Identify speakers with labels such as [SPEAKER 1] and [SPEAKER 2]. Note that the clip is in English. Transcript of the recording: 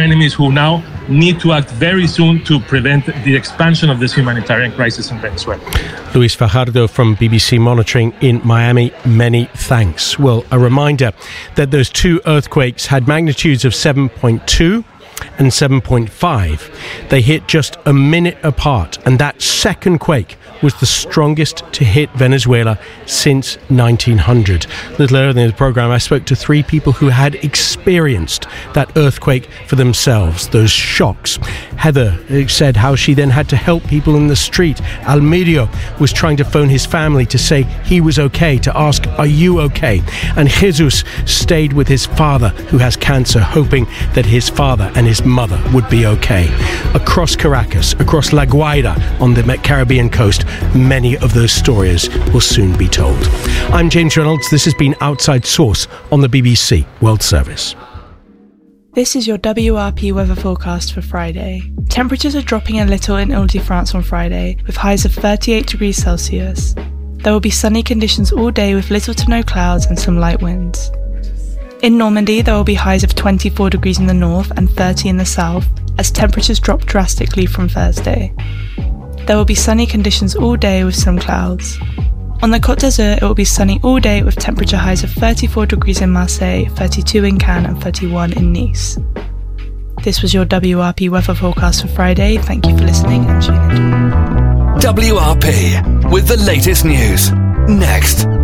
[SPEAKER 1] enemies who now need to act very soon to prevent the expansion of this humanitarian crisis in Venezuela.
[SPEAKER 2] Luis Fajardo from BBC Monitoring in Miami, many thanks. Well, a reminder that those two earthquakes had magnitudes of 7.2 and 7.5. They hit just a minute apart, and that second quake was the strongest to hit Venezuela since 1900. A little earlier in the programme, I spoke to three people who had experienced that earthquake for themselves, those shocks. Heather said how she then had to help people in the street. Almerio was trying to phone his family to say he was okay, to ask, are you okay? And Jesus stayed with his father who has cancer, hoping that his father and his mother would be okay. Across Caracas, across La Guaira on the Caribbean coast, many of those stories will soon be told. I'm James Reynolds. This has been Outside Source on the BBC World Service.
[SPEAKER 3] This is your WRP weather forecast for Friday. Temperatures are dropping a little in Ile-de-France on Friday, with highs of 38 degrees Celsius. There will be sunny conditions all day with little to no clouds and some light winds. In Normandy, there will be highs of 24 degrees in the north and 30 in the south, as temperatures drop drastically from Thursday. There will be sunny conditions all day with some clouds. On the Côte d'Azur, it will be sunny all day with temperature highs of 34 degrees in Marseille, 32 in Cannes and 31 in Nice. This was your WRP weather forecast for Friday. Thank you for listening and tune in.
[SPEAKER 4] WRP with the latest news. Next.